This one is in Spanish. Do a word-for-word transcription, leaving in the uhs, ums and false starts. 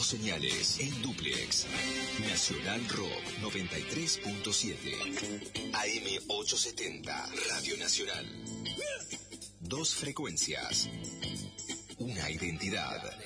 Dos señales en dúplex. Nacional Rock noventa y tres punto siete. A M ochocientos setenta. Radio Nacional. Dos frecuencias. Una identidad.